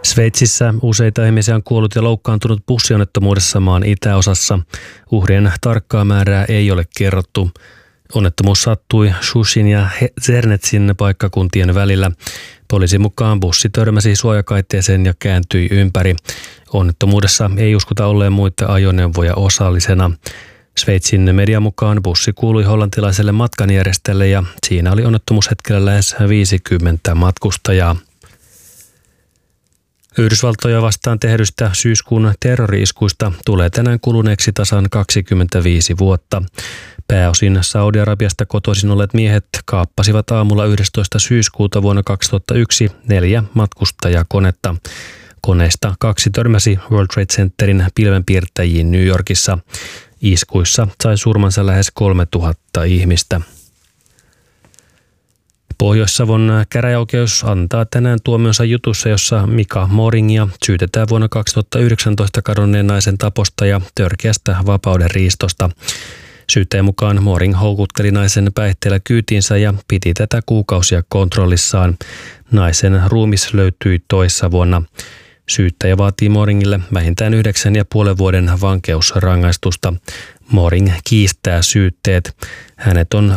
Sveitsissä useita ihmisiä on kuollut ja loukkaantunut bussionnettomuudessa maan itäosassa. Uhrien tarkkaa määrää ei ole kerrottu. Onnettomuus sattui Shushin ja Zernetsin paikkakuntien välillä. Poliisin mukaan bussi törmäsi suojakaitteeseen ja kääntyi ympäri. Onnettomuudessa ei uskota olleen muita ajoneuvoja osallisena. Sveitsin median mukaan bussi kuului hollantilaiselle matkanjärjestäjälle ja siinä oli onnettomuushetkellä lähes 50 matkustajaa. Yhdysvaltoja vastaan tehdystä syyskuun terrori-iskuista tulee tänään kuluneeksi tasan 25 vuotta. Pääosin Saudi-Arabiasta kotoisin olleet miehet kaappasivat aamulla 11. syyskuuta vuonna 2001 4 matkustajakonetta. Koneista 2 törmäsi World Trade Centerin pilvenpiirtäjiin New Yorkissa. Iskuissa sai surmansa lähes 3000 ihmistä. Pohjois-Savon käräjäoikeus antaa tänään tuomionsa jutussa, jossa Mika Moringia syytetään vuonna 2019 kadonneen naisen taposta ja törkeästä vapauden riistosta. Syyttäjän mukaan Moring houkutteli naisen päihteellä kyytiinsä ja piti tätä kuukausia kontrollissaan. Naisen ruumis löytyi toissa vuonna. Syyttäjä vaatii Moringille vähintään 9,5 vuoden vankeusrangaistusta. Moring kiistää syytteet. Hänet on